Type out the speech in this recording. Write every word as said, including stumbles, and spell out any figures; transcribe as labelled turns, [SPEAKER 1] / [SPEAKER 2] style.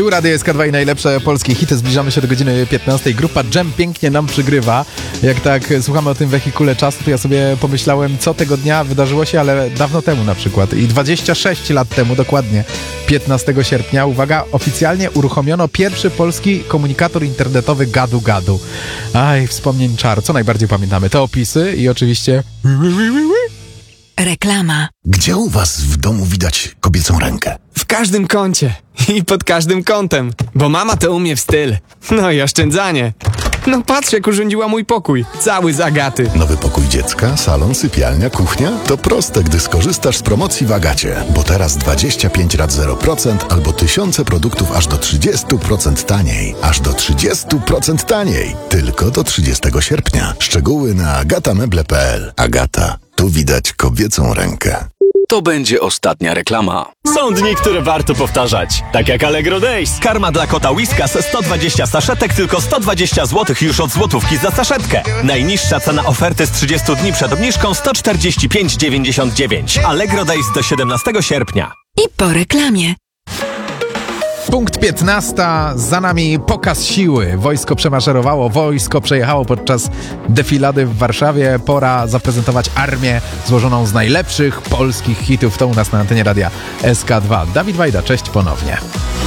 [SPEAKER 1] Tu Radio S K dwa i najlepsze polskie hity. Zbliżamy się do godziny piętnastej. Grupa Dżem pięknie nam przygrywa. Jak tak słuchamy o tym wehikule czasu, to ja sobie pomyślałem, co tego dnia wydarzyło się, ale dawno temu na przykład. I dwadzieścia sześć lat temu, dokładnie piętnastego sierpnia, uwaga, oficjalnie uruchomiono pierwszy polski komunikator internetowy Gadu Gadu. Aj, wspomnień czar. Co najbardziej pamiętamy? Te opisy i oczywiście...
[SPEAKER 2] Reklama.
[SPEAKER 3] Gdzie u was w domu widać kobiecą rękę?
[SPEAKER 4] W każdym kącie i pod każdym kątem, bo mama to umie w styl. No i oszczędzanie. No patrz, jak urządziła mój pokój, cały z Agaty.
[SPEAKER 3] Nowy pokój dziecka, salon, sypialnia, kuchnia? To proste, gdy skorzystasz z promocji w Agacie. Bo teraz dwadzieścia pięć rat zero procent albo tysiące produktów aż do trzydzieści procent taniej. Aż do trzydzieści procent taniej. Tylko do trzydziestego sierpnia. Szczegóły na agatameble kropka p l. Agata. Tu widać kobiecą rękę.
[SPEAKER 5] To będzie ostatnia reklama.
[SPEAKER 6] Są dni, które warto powtarzać. Tak jak Allegro Days. Karma dla kota Whiskas sto dwadzieścia saszetek, tylko sto dwadzieścia złotych już od złotówki za saszetkę. Najniższa cena oferty z trzydziestu dni przed obniżką sto czterdzieści pięć dziewięćdziesiąt dziewięć. Allegro Days do siedemnastego sierpnia.
[SPEAKER 2] I po reklamie.
[SPEAKER 1] Punkt piętnasty, za nami pokaz siły. Wojsko przemaszerowało, wojsko przejechało podczas defilady w Warszawie. Pora zaprezentować armię złożoną z najlepszych polskich hitów. To u nas na antenie radia S K dwa. Dawid Wajda, cześć ponownie.